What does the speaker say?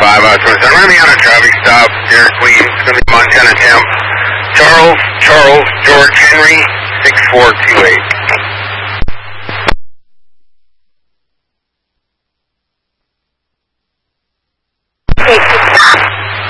27. Run me on a traffic stop, Deer Queen. It's going to be Montana Temp. Charles, George Henry, 6428.